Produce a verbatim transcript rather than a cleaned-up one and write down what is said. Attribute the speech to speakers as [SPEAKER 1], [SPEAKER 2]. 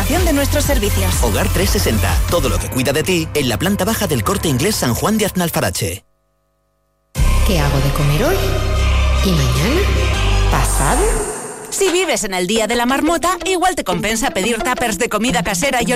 [SPEAKER 1] información de nuestros servicios.
[SPEAKER 2] Hogar trescientos sesenta. Todo lo que cuida de ti en la planta baja del Corte Inglés San Juan de Aznalfarache.
[SPEAKER 3] ¿Qué hago de comer hoy? ¿Y mañana? ¿Pasado?
[SPEAKER 1] Si vives en el Día de la Marmota, igual te compensa pedir tuppers de comida casera y